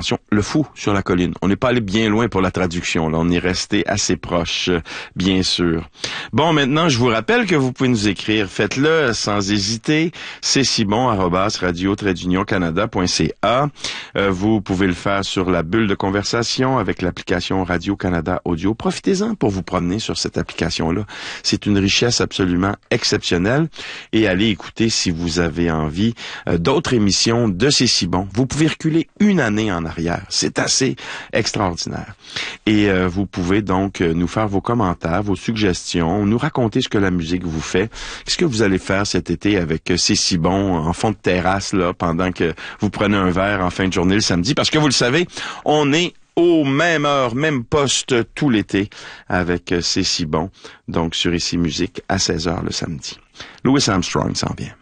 attention, Le Fou sur la colline. On n'est pas allé bien loin pour la traduction, là. On est resté assez proche, bien sûr. Bon, maintenant, je vous rappelle que vous pouvez nous écrire. Faites-le sans hésiter. C'est simon@radio-canada.ca. Vous pouvez le faire sur la bulle de conversation avec l'application Radio-Canada Audio. Profitez-en pour vous promener sur cette application-là. C'est une richesse absolument exceptionnelle. Et allez écouter, si vous avez envie, d'autres émissions de C'est si bon. Vous pouvez reculer une année en arrière. C'est assez extraordinaire. Et vous pouvez donc nous faire vos commentaires, vos suggestions, nous raconter ce que la musique vous fait. Qu'est-ce que vous allez faire cet été avec C'est si bon en fond de terrasse, là, pendant que vous prenez un verre en fin de journée le samedi? Parce que vous le savez, on est aux mêmes heures, même poste tout l'été avec C'est si bon. Donc sur Ici Musique à 16h le samedi. Louis Armstrong s'en vient.